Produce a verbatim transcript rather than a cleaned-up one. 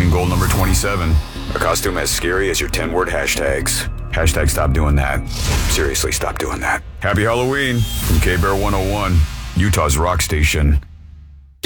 Halloween goal number twenty-seven. A costume as scary as your ten-word hashtags. Hashtag stop doing that. Seriously, stop doing that. Happy Halloween from K-Bear one oh one, Utah's rock station.